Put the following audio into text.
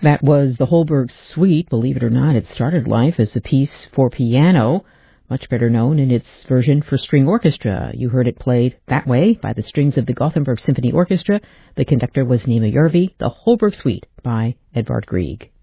That was the Holberg Suite. Believe it or not, it started life as a piece for piano, much better known in its version for string orchestra. You heard it played that way by the strings of the Gothenburg Symphony Orchestra. The conductor was Nima Järvi, the Holberg Suite by Edvard Grieg.